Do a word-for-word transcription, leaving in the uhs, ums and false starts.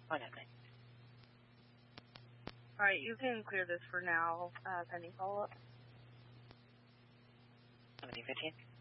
One evening. Alright, you can clear this for now, uh, pending follow-up. seventeen fifteen.